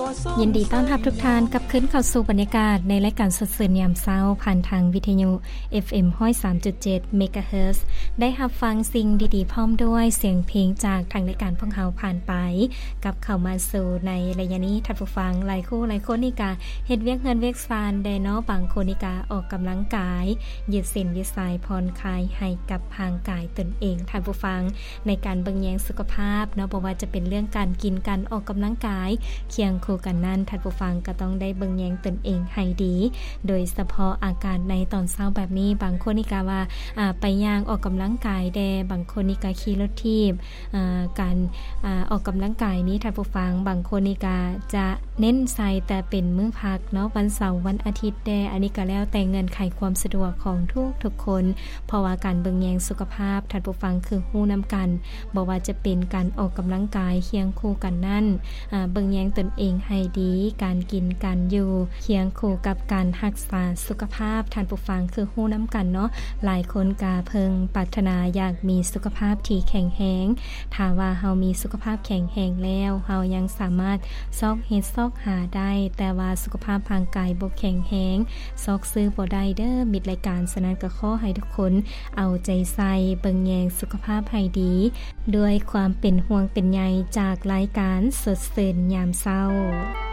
ยินดีต้อนรับทุกท่านกับขึ้นเข้าสู่บรรยากาศในรายการสดสื่อยามเช้าผ่านทางวิทยุ FM 103.7 MHz ได้รับฟังสิ่งดีๆพร้อมด้วยเสียงเพลงจากทางรายการพวกเราผ่านไปกับเข้ามาสู่ในระยะนี้ท่านผู้ฟังหลายคู่หลายคนนี่ก็เฮ็ดเวียกเงินเวียกซานได้เนาะบางคนนี่ก็ออกกำลังกายยืดเส้นยืดสายผ่อนคลายให้กับร่างกายตนเองท่านผู้ฟังในการเบิ่งแยงสุขภาพเนาะบ่ว่าจะเป็นเรื่องการกินการออกกำลังกายเคียงคู่กันนั้นท่านผู้ฟังก็ต้องได้เบิ่งแยงตนเองให้ดีโดยเฉพาะอาการในตอนเช้าแบบนี้บางคนนี่ก็ว่าไปย่างออกกำลังกายแดบางคนนี่ก็ขี่รถถีบการออกกำลังกายนี้ท่านผู้ฟังบางคนนี่ก็จะเน้นใส่แต่เป็นมื้อพักเนาะวันเสาร์วันอาทิตย์แดอันนี้ก็แล้วแต่เงื่อนไขความสะดวกของทุกคนเพราะว่าการเบิ่งแยงสุขภาพท่านผู้ฟังคือฮู้นำกันบ่ว่าจะเป็นการออกกำลังกายเคียงคู่กันนั่นเบิ่งแยงตนเองให้ดีการกินการอยู่เคียงคู่กับการรักษาสุขภาพท่านผู้ฟังคือฮู้นำกันเนาะหลายคนก็เพิ่งปรารถนาอยากมีสุขภาพที่แข็งแรงถ้าว่าเฮามีสุขภาพแข็งแรงแล้วเฮายังสามารถซอกเฮ็ดซอกหาได้แต่ว่าสุขภาพร่างกายบ่แข็งแรงซอกซื้อบ่ได้เด้อมิตรรายการฉะนั้นก็ขอให้ทุกคนเอาใจใส่เบิ่งแยงสุขภาพให้ดีด้วยความเป็นห่วงเป็นใยจากรายการสดชื่นยามเช้า